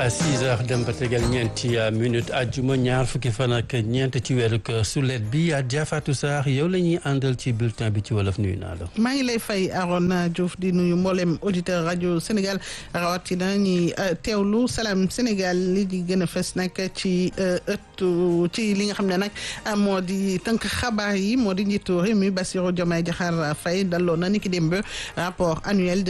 6h dem ba tegal ñeenti minute àjjuma ñaar fukki fan ak ñeent ci weeru sulet bi Adja Fatou Sarr yow la ñuy àndal ci bulletin bi ci wolof nuyu naa la. maa ngi lay fay Arona Diouf di nuyu mboolem auditeur rajo Sénégal rawatina ñi teewlu Salam Sénégal li di gën a fës nag ci ci li nga xam ne nag moo di tënk xabaar yi moo di njiitu réew mi Bassirou Diomaye Diakhar Faye dalloo na ni ki démb rapport annuel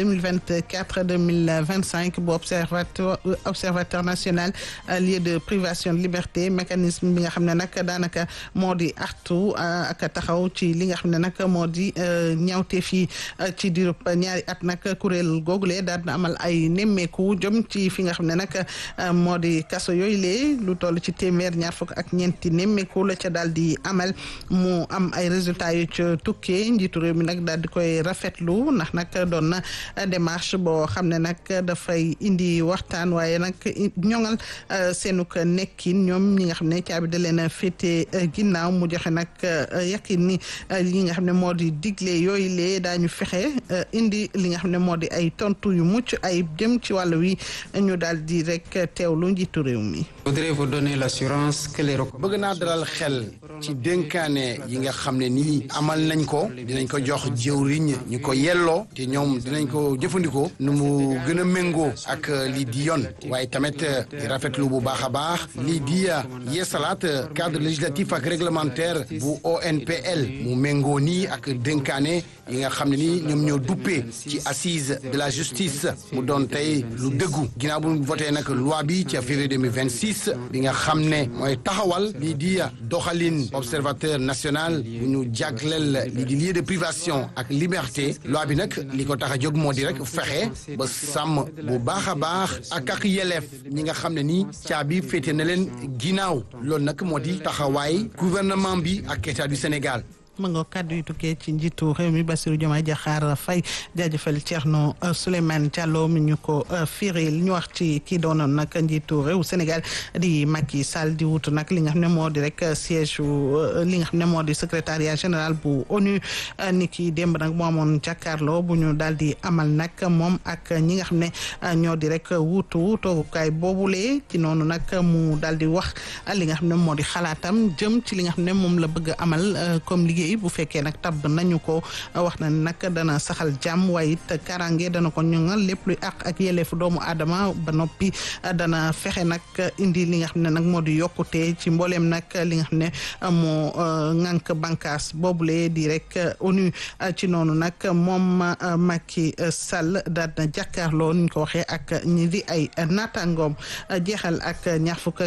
2024-2025 bu observateur national lieu de privation de liberté mécanisme bi nga xam ne nag daanaka moo di artu ak taxaw ci li nga xam ne nag moo di ñaawte fii ci diirub ñaari at nag kuréel googule daal na amal ay nemmeeku jëm ci fi nga xam ne nag moo di kaso yooyu lee lu toll ci téeméer ñaar fukk ak ñeenti nemmeeku la ca daal di amal mu am ay résultats yu ca tukkee njiitu réew mi nag daal di koy rafetlu ndax nag doon na démarche boo xam ne nag dafay indi waxtaan waaye nag ñoŋal seenuk nekkin ñoom ñi nga xam ne caabi da leen a féete ginnaaw mu joxe nag yaqin ni li nga xam ne moo di digle yooyu lee daañu fexe indi li nga xam ne moo di ay tontu yu mucc ay jëm ci wàll wi ñu daal di rek teewlu njiitu réew mi. voudrais vous donner l'assurance que les bëgg naa dalal xel ci dénkaane yi nga xam ne nii amal nañ ko dinañ ko jox jëwriñ ñu ko yelloo te ñoom dinañ ko jëfandikoo nu mu gën a méngoo ak lii di yoon waaye tamit di rafetlu bu baax a baax lii di yeesalaat cadre législatif ak réglementaire bu ONPL mu méngoo nii ak dénkaane yi nga xam ne nii ñoom ñoo duppee ci assise de la justice mu doon tey lu dëggu ginnaaw bu voté nag loi bi ci février 2026 bi nga xam ne mooy taxawal lii di doxalin observateur national bu ñu jagleel lii di lieu de privation ak liberté loi bi nag li ko tax a jóg moo di rek fexe ba sàmm bu baax a baax ak yelleef ñi nga xam ne nii caabi féete na leen ginnaaw loolu nag moo di taxawaay gouvernement bi ak état du Sénégal. ma nga kàddu yu tukkee ci njiitu réew mi Bassirou Diomaye Diakhar Faye jaajëfal Thierno Souleymane Diallo mi ñu ko firil ñu wax ci kii doonoon nag njiitu réew Sénégal di Macky Sall di wutu nag li nga xam ne moo di rek siège li nga xam ne moo di secrétariat général bu ONU ni ki démb nag moo amoon jàkkaarloo bu ñu daal di amal nag moom ak ñi nga xam ne ñoo di rek wutu toogukaay boobulee ci noonu nag mu daal di wax li nga xam ne moo di xalaatam jëm ci li nga xam ne moom la bëgg amal comme liggéey bu fekkee nag tabb nañu ko wax na nag dana saxal jàmm waaye it karange dana ko ñoŋal lépp luy àq ak yelleefu doomu aadama ba noppi dana fexe nag indi li nga xam ne nag moo di yokkute ci mbooleem nag li nga xam ne moo ŋànk bànkaas boobule di rek ONU ci noonu nag moom Macky Sall daal na jàkkaarloo ni ñu ko waxee ak ñi di ay naataangoom jeexal ak ñaar fukk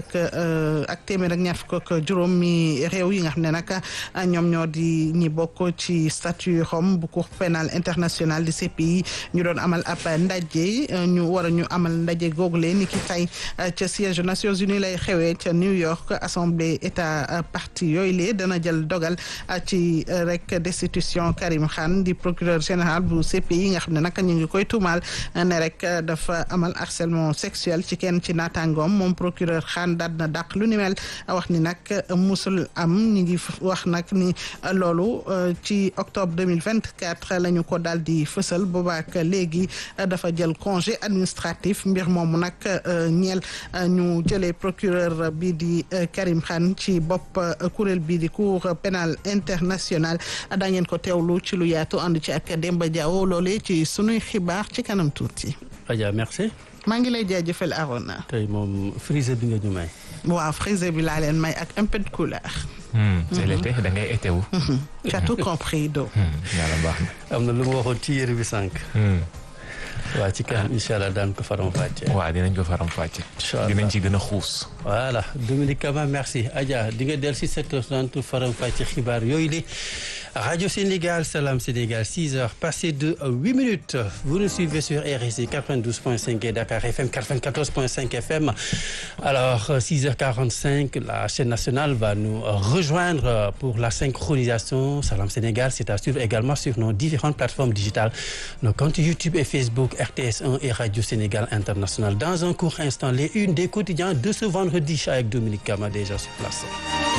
ak téeméer ak ñaar fukk ak juróom mi réew yi nga xam ne nag ñoom ñoo di ñi bokk ci statut Rome bu Cour pénale internationale di CPI ñu doon amal ab ndaje ñu war a ñu amal ndaje google ni ki tey ca siège Nations Unies lay xewee ca New York assemblée état parti yooyu lee dana jël dogal ci rek destitution Karim Khan di procureur général bu CPI nga xam ne nag ñu ngi koy tuumaal ne rek dafa amal harcèlement sexuel ci kenn ci naataangoom moom procureur Khan daal na dàq lu ni mel wax ni nag musul am ñu ngi wax nag ni loolu ci octobre 2024 la ñu ko daal di fësal boobaak léegi dafa jël congé administratif mbir moomu nag ñeel ñu jëlee procureur bi di Karim Khan ci bopp kuréel bi di cour pénale internationale daa ngeen ko teewlu ci lu yaatu ànd ci ak Demba Diaw loolee ci sunuy xibaar ci kanam tuuti. Adja merci. maa ngi lay jaajëfal Arona. tey moom frisé bi nga ñu may. waaw frisé bi laa leen may ak un peu de couleur. c'est l'été da ngay été wu. tu as tout compris do. yàlla baax na. am na lu ma waxoon ci yére bi sànq. waaw ci kanam incha allah daan ko faram fàcce. waaw dinañ ko faram fàcce. incha allah dinañ ci gën a xuus. voilà Dominique Kama merci Adja di nga dellu si 7h30 faram fàcce xibaar yooyu li Radio Sénégal Salam Sénégal 6h passé de 8 minutes vous nous suivez sur RSI 92.5 et Dakar FM 94.5 FM alors 6h45 la chaîne nationale va nous rejoindre pour la synchronisation Salam Sénégal c'est à suivre également sur nos différentes plateformes digitales nos comptes YouTube et Facebook RTS1 et Radio Sénégal International dans un court instant les unes des quotidiens de ce vendredi avec Dominique Kama déjà sur place.